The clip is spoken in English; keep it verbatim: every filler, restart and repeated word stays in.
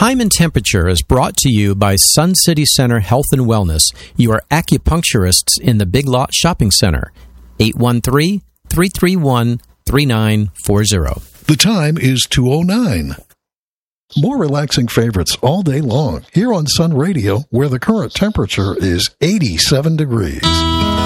Time and Temperature is brought to you by Sun City Center Health and Wellness. You are acupuncturists in the Big Lot Shopping Center. eight one three, three three one, three nine four zero. The time is two oh nine. More relaxing favorites all day long here on Sun Radio, where the current temperature is eighty-seven degrees.